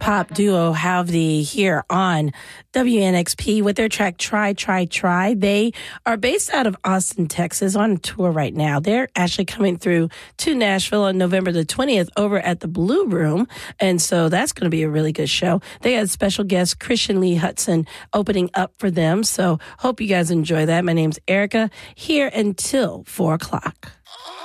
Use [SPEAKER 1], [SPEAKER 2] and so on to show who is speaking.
[SPEAKER 1] pop duo Halvey here on WNXP with their track Try, Try, Try. They are based out of Austin, Texas, on tour right now. They're actually coming through to Nashville on November the 20th over at the Blue Room, and so that's going to be a really good show. They had special guest Christian Lee Hudson opening up for them, so hope you guys enjoy that. My name's Erica, here until 4 o'clock.